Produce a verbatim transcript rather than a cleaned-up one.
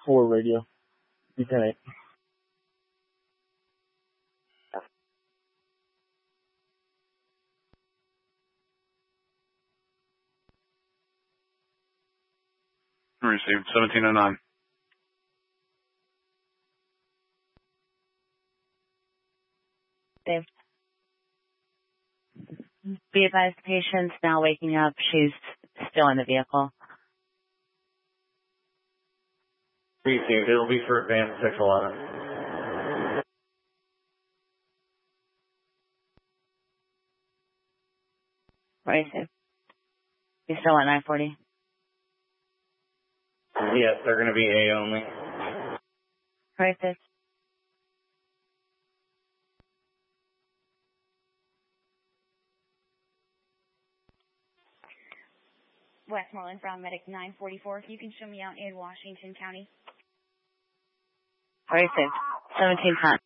four radio. Lieutenant. Received seventeen oh nine. Dave. Be advised, the patient's now waking up. She's still in the vehicle. Received. It'll be for advanced six eleven. Received. You still at nine forty? Yes, they're going to be A only. Received. Westmoreland, Brown Medic nine forty-four. If you can show me out in Washington County. Received. seventeen ten.